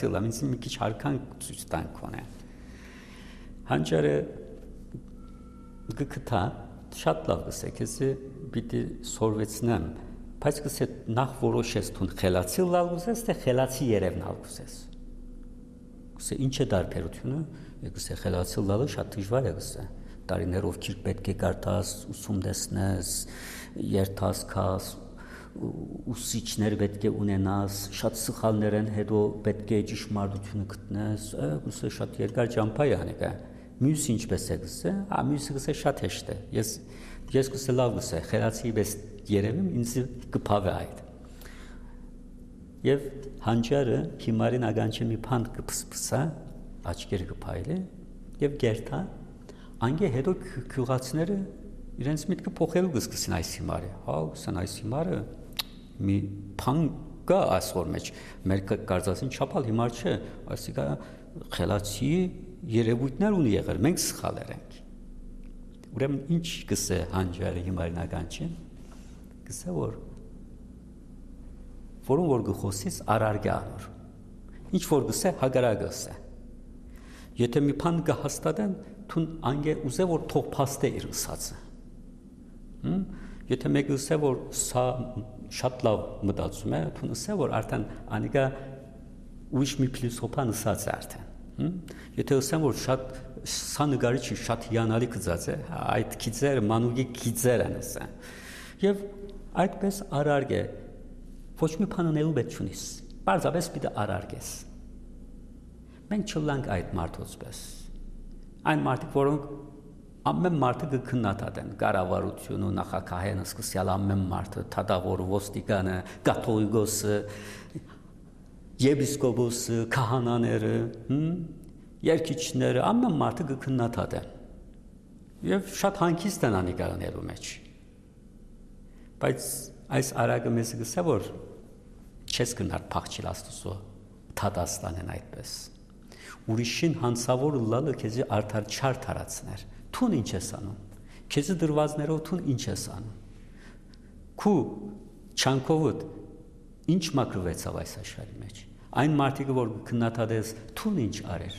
խելացի լավ, ինձ մի քիչ հարքան ցույց տան կոնե։ Հանճարը գկթա շատ լավ գսե, քեզի պիտի սորվեցնեմ, բայց գսե նախ որոշես թուն խելացի լավ գսես, թե խելացի երևնալ գսես։ Գսե ինչ է դարբերությունը, գսե խելացի լավը շատ դժվար է գսե։ Տարիներով քիչ պետք է կարդաս, ուսում տեսնես, երթաս քաս, ուսիչներ պետք է ունենաս, շատ սխալներ են, հետո պետք է ճշմարտությունը գտնես, գսե շատ երկար ճամփա է անիկա։ Մյուս ինչպես է գսե, մյուսը գսե շատ հեշտ է։ Ես գսե լավ գսե, խելացի պես երևեմ, ինձ կփավե այդ։ Եվ հանճարը հիմարին ագանչի մի փանդ կփսփսա, աչքերը կփայլի եւ գերտա, անգե հետո քյուղացիները իրենց միտքը փոխելու գսկսին այս հիմարը։ Հա, ուսան այս հիմարը մի փան կա այսօր մեջ, մեր կարծասին չափալ հիմար չէ, այսինքն խելացի երևույթներ ունի եղել, մենք սխալեր ենք։ Ուրեմն ինչ գսե հանճարը հիմարին ագանչին, գսե որում որ գխոսից արարգե անոր, ինչ որ գսե հագարակ գսե։ Եթե մի բան կհաստատեն, թուն անգե ուզե որ թող փաստե իր ուսածը։ Եթե մեկը ասե որ սա շատ լավ մտածում է, թուն ասե որ արդեն անիկա ուրիշ մի փիլիսոփան ասած է արդեն։ Եթե ասեմ որ շատ սա նկարիչը շատ հիանալի գծած է, այդ քիծերը մանուկի քիծեր են ասա։ Եվ այդպես արարգե ոչ մի բան ունելու պետք չունիս։ Պարզապես պիտի արարգես։ Մենք չլանք այդ մարդոց պես։ Այն մարդիկ, որոնք ամեն մարդը կքննադատեն, կառավարությունը, նախագահը, սկսյալ ամեն մարդը, թագավորը, ոստիկանը, կաթողիկոսը, եպիսկոպոսը, քահանաները, երկիչները, ամեն մարդը կքննադատեն։ Եվ շատ հանգիստ են անիկարանելու մեջ։ Բայց այս արագը մեզ գսե որ չես գնար փախչել Աստծո թադաստանեն այդպես։ Ուրիշին հանցավոր լալը քեզի արդար չար տարածներ։ Թուն ինչ ես անում։ Քեզի դրվածներով թուն ինչ ես անում։ Քու չանքովդ ինչ մակրվեցավ այս աշխարհի մեջ։ Այն մարդիկը որ քննադատես թուն ինչ արեր։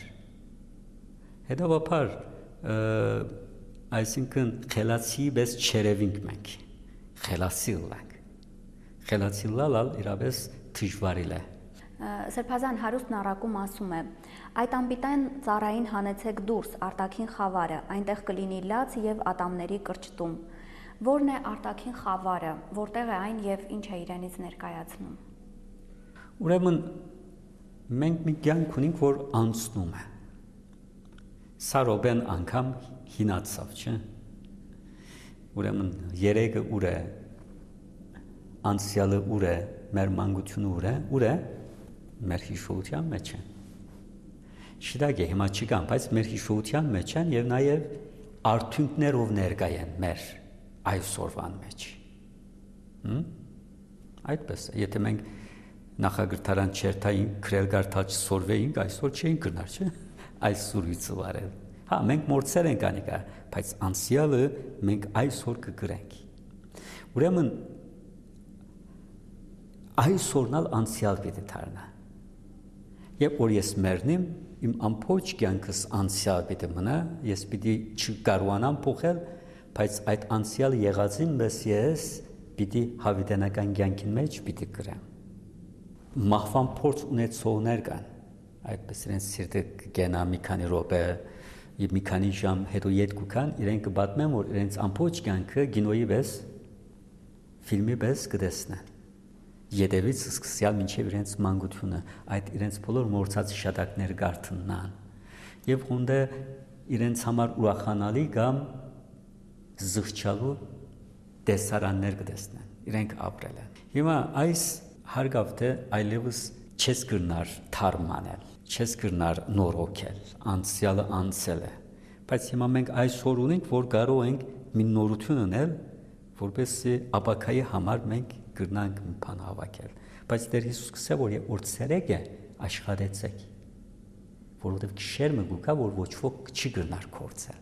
Հետևաբար այսինքն խելացի պես չերևինք մենք։ Խելացի լանք։ Խելացի լալալ իրապես դժվարիլ է։ Սրբազան հարուստ նարակում ասում է. այդ անպիտան ծառային հանեցեք դուրս արտաքին խավարը, այնտեղ կլինի լաց եւ ատամների կրճտում։ Որն է արտաքին խավարը, որտեղ է այն եւ ինչ է իրենից ներկայացնում։ Ուրեմն մենք մի կյանք ունենք, որ անցնում է։ Սա ռոբեն անգամ հինացավ, չէ՞։ Ուրեմն երեգը ուր է, անցյալը ուր է, մեր մանկությունը ուր է, մեր հիշողության մեջ է։ Շիտակ է, հիմա չկան, բայց մեր հիշողության մեջ են եւ նաեւ արդյունքներով ներկայ են մեր այսօրվան մեջ։ Այդպես է, եթե մենք նախագրթարան չերթային գրել գարտալ չսորվեինք, այսօր չէինք գնար, չէ՞։ Այս սուրույցը վարել։ Հա, մենք մորցեր ենք անիկա, բայց անցյալը մենք այսօր կգրենք։ Ուրեմն այսօրնալ անցյալ պիտի դառնա։ Եվ որ ես մեռնեմ, իմ ամբողջ կյանքս անցյալ պիտի մնա, ես պիտի չկարողանամ փոխել, բայց այդ անցյալ եղածին մեզ ես պիտի հավիտենական կյանքին մեջ պիտի գրեմ։ Մահվան փորձ ունեցողներ կան, այդպես իրենց սիրտը կգենա մի քանի րոպե, եւ մի քանի ժամ հետո ետ կուքան, իրենք կբատմեն, որ իրենց ամբողջ կյանքը գինոյի պես, ֆիլմի պես կտեսնեն։ Յետևից սկսյալ մինչև իրենց մանկությունը այդ իրենց բոլոր մորցած շատակներ գարթնան եւ հոնդե իրենց համար ուրախանալի կամ զղջալու տեսարաններ կտեսնեն իրենք ապրել են հիմա այս հարգավ թե այլևս չես կրնար թարմանել չես կրնար նորոգել անցյալը անցել է բայց հիմա մենք այսօր ունենք որ կարող ենք մի նորություն ունել որպեսզի ապակայի համար մենք գրնանք մի բան հավաքել, բայց Տեր Հիսուս կսե որ որ ցերեկ է աշխատեցեք, որովհետև քիշեր մը գուկա որ ոչ ոք չի գրնար կորցել։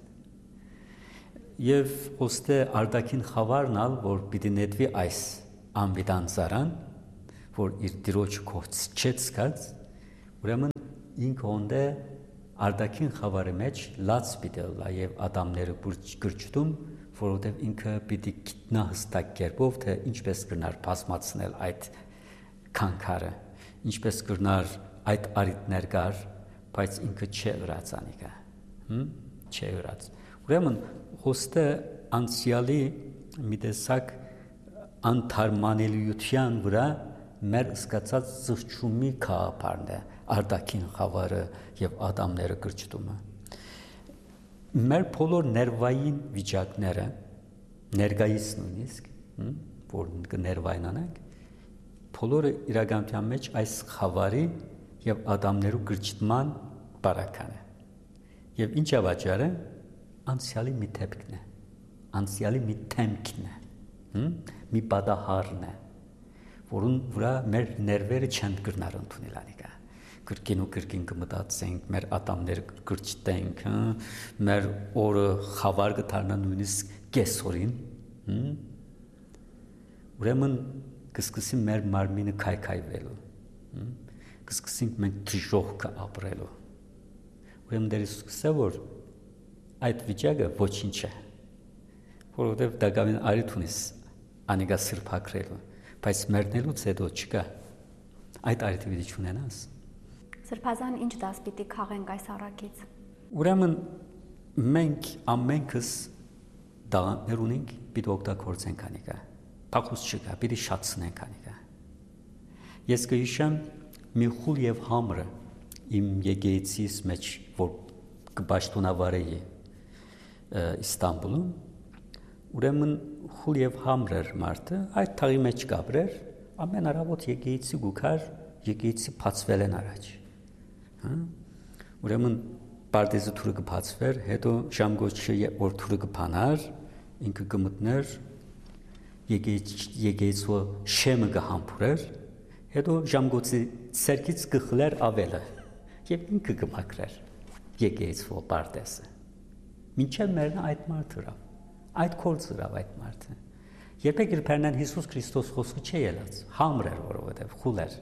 Եվ ոստե արտաքին խավարնալ որ պիտի նետվի այս անվիտան ծառան, որ իր դիրոջ կոց չեցկած, Ուրեմն ինքը ոնդե արդակին խավարի մեջ լաց պիտի լա եւ ադամները գրճտում, որովհետեւ ինքը պիտի գիտնա հստակ կերպով թե ինչպես կնար բազմացնել այդ քանքարը, ինչպես կնար այդ արիտներ կար, բայց ինքը չէ ըրած անիկա, չէ ըրած։ Ուրեմն հոստը անցյալի մի տեսակ անթարմանելիության վրա մեր սկացած զղջումի քահապարն է արդակին խավարը եւ ադամները գրճտումը։ Մեր բոլոր ներվային վիճակները ներկայիս նույնիսկ, որ կներվայնանանք, բոլորը իրականության մեջ այս խավարի եւ ադամներու գրճտման բարական է։ Եվ ինչ է վաճառը անցյալի մի թեփքն է, անցյալի մի թեմքն է, մի պատահարն է, որուն վրա մեր ներվերը չեն կրնար ընդունել անիկա։ Կրկին ու կրկին կմտածենք, մեր ատամները կրճտենք, մեր օրը խավար կդառնա նույնիսկ կեսօրին, ուրեմն կսկսի մեր մարմինը քայքայվելու, կսկսենք մենք դժոխք ապրելու։ Ուրեմն դեր սկսա որ այդ վիճակը ոչինչ է, որովհետև դակավին արիթ ունիս անիկա սրբակրելու, բայց մեռնելուց հետո չկա, այդ արիթը պիտի չունենաս։ Սրբազան ինչ դաս պիտի քաղենք այս առակից։ Ուրեմն մենք ամենքս դաղաններ ունենք, պիտի օգտագործենք անիկա, փախուս չկա, պիտի շատցնենք անիկա։ Ես կհիշեմ մի խուլ եւ համրը իմ եկեղեցիս մեջ, որ կբաշտոնավարեի Իստանբուլում, ուրեմն խուլ եւ համր էր մարդը, այդ թաղի մեջ կապրեր, ամեն առավոտ եկեղեցի գուքար, եկեղեցի բացվել են առաջ։ Ուրեմն պարտեզը թուրը կբացվեր, հետո ժամգոչը որ թուրը կփանար, ինքը կմտներ, եկեղեցու շեմը կհամբուրեր, հետո ժամգոցի սերքից կխլեր ավելը, եւ ինքը կմաքրեր եկեղեցու պարտեզը։ Մինչև մեռնա այդ մարդը ռավ, այդ կորձը ռավ այդ մարդը։ Երբեք իր պերնան Հիսուս Քրիստոս խոսքը չէ ելած, համր էր որովհետև խուլ էր։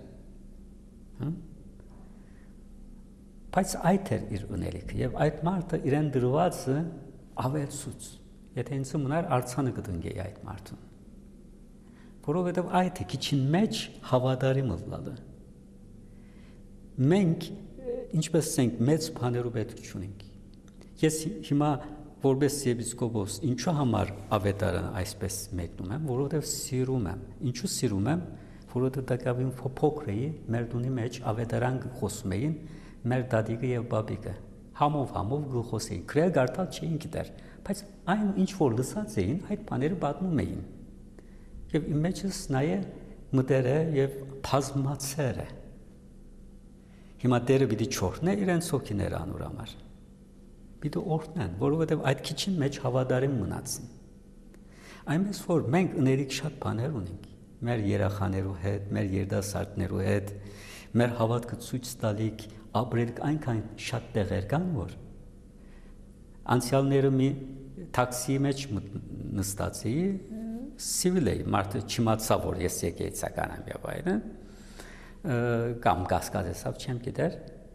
Բայց այդ էր իր ունելիքը եւ այդ մարդը իրեն դրվածը ավելցուց։ Եթե ինձ մնար արցանը կդնգեի այդ մարդուն։ Որովհետև այդ է քիչին մեջ հավատարիմ լալը։ Մենք ինչպես ասենք մեծ բաներով պետք չունենք։ Ես հիմա որպես եպիսկոպոս ինչու համար ավետարանը այսպես մեկնում եմ, որովհետև սիրում եմ։ Ինչու սիրում եմ, որովհետև դակավին փոքր էի, մեր տունի մեջ ավետարան խոսում էին մեր դադիկը եւ բաբիկը։ Համով գլխոսեին, քրել գարտալ չէին գիտեր, բայց այն ինչ որ լսած էին, այդ բաները պատմում էին։ Եվ իմ մեջս նայե մտերը եւ բազմացերը։ Հիմա դերը պիտի չորտնե իրեն սոքիներ անուր համար։ Պիտի օրտնեն, որովհետև այդ քիչին մեջ հավատարիմ մնացին։ Այնպես որ մենք ուներիք շատ բաներ ունենք, մեր երախաներու հետ, մեր երդասարտներու հետ, մեր հավատքը ցույց տալիք, ապրելիք այնքան շատ տեղեր կան, որ անցյալները մի տաքսիի մեջ նստած էի, սիվիլ էի, մարդը չիմացա, որ ես եկեղեցական եմ եւ այլն, կամ կասկածեցավ չեմ գիտեր,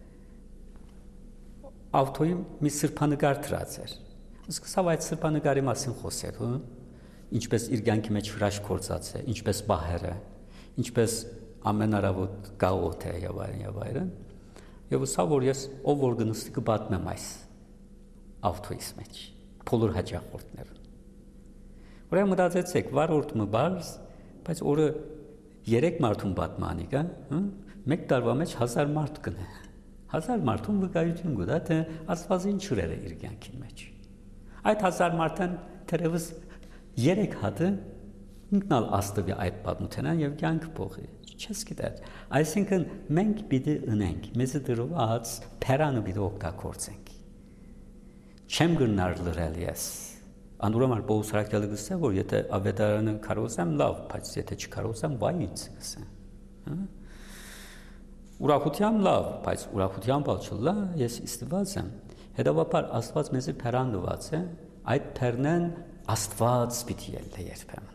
ավտոյի մի սրբանկար դրած էր։ Սկսավ այդ սրբանկարի մասին խոսել, ինչպես իր կյանքի մեջ հրաշք գործած է, ինչպես բահերը, ինչպես ամեն առավոտ գաղութ է եւ այլն։ Եվ ուսա որ ես ով որ գնստի կպատմեմ այս ավտոյիս մեջ, բոլոր հաջախորդներ։ Ուրեմն մտածեցեք, վարորդը բարձ, բայց օրը 3 մարդուն պատմանիկա, մեկ տարվա մեջ 1000 մարդ կնե։ 1000 մարդուն վկայություն կտա, թե Աստված ինչ ուրեր է իր կյանքի մեջ։ Այդ 1000 մարդն թերևս 3 հատը ինքնալ Աստծո այդ պատմութենան եւ կյանք փոխի։ Չես գիտեր։ Այսինքն մենք պիտի ունենք, մեզ դրված փերանը պիտի օգտագործենք։ Չեմ գնար լրել ես։ Անդուրամար Պողոս Հրաքյալը գսե, որ եթե ավետարանը կարողամ լավ, բայց եթե չկարողամ վայ ինձ գսե։ Ուրախության լավ, բայց ուրախության բացուլա ես իստված եմ։ Հետևաբար Աստված մեզ փերան դված է, այդ փերնեն Աստված պիտի ելնե երբեմն։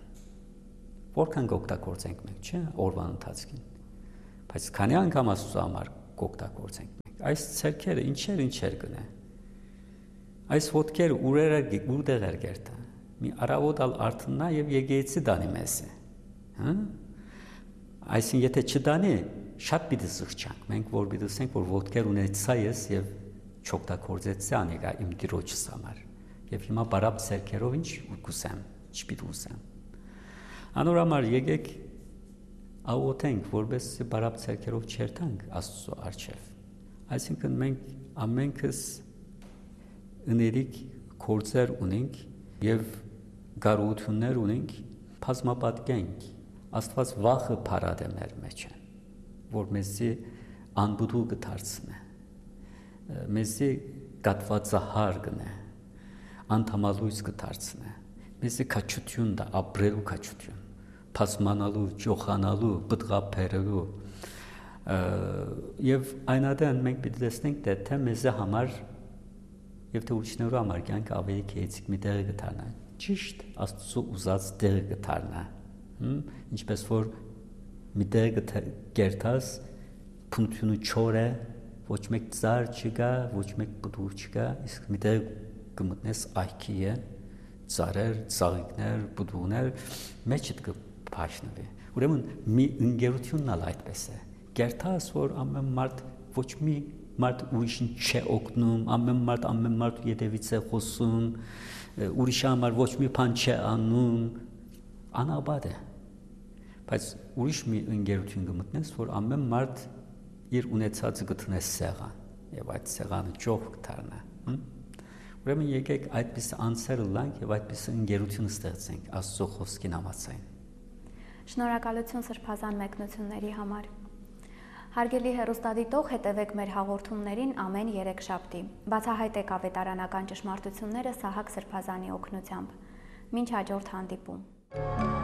Որքան կօգտագործենք մենք, չէ՞, օրվան ընթացքին։ Բայց քանի անգամ Աստծո համար կօգտագործենք մենք։ Այս ցերքերը ինչեր գնե։ Այս ոտքերը ուր դեր գերտա։ Մի արավոտալ արթնա եւ եկեցի դանի մեզ։ Հա։ Այսինքն եթե չդանի, շատ պիտի զղջանք։ Մենք որ պիտի ասենք, որ ոտքեր ունեցա ես եւ չօգտագործեցի անիկա իմ դիրոջս համար։ Եվ հիմա բարապ ցերքերով ինչ կուսեմ, չպիտի usեմ։ Անորամար եկեք աղոթենք, որովհետեւ բարապ ցերքերով չերթանք Աստծո առջև։ Այսինքն մենք ամենքս ըներիկ կորձեր ունենք եւ գարություններ ունենք, բազմապատկենք։ Աստված վախը փարադ է մեր մեջ, որ մեզի անբուդու կդարձնե, մեզի կատվածահար կնե, անդամալույս կդարձնե, մեզի քաչություն դա ապրելու քաչություն, փասմանալու, ճոխանալու, բդղափերելու, եւ այնադեն մենք պիտի տեսնենք, թե մեզի համար եւ թե ուրիշներու համար կյանք ավելի քեծիկ մի տեղ կդառնա, ճիշտ Աստծո ուզած տեղ կդառնա, ինչպես որ մի տեղ կերտած փունթյունը չոր է, ոչ մեկ ծար չկա, ոչ մեկ բդու չկա, իսկ մի տեղ կմտնես այքի է, ծարեր, ծաղիկներ, բդուներ, մեջդ կփաշնվի։ Ուրեմն մի ընկերությունն ալ այդպես է։ Կերտած որ ամեն մարդ ոչ մի մարդ ուրիշին չէ օգնում, ամեն մարդ յետևից է խոսում, ուրիշի համար ոչ մի բան չէ անում, անաբադ է։ Բայց ուրիշ մի ընկերություն կմտնես, որ ամեն մարդ իր ունեցածը գտնես սեղան, եւ այդ սեղանը ճոխ կդառնա։ Ուրեմն եկեք այդպես անցերը լանք եւ այդպես ընկերություն ստեղծենք Աստծո խոսքին համաձայն։ Շնորհակալություն սրբազան մեկնությունների համար։ Հարգելի հեռուստադիտող, հետևեք մեր հաղորդումներին ամեն երեքշաբթի։ Բացահայտեք ավետարանական ճշմարտությունները Սահակ Սրբազանի օգնությամբ։ Մինչ հաջորդ հանդիպում։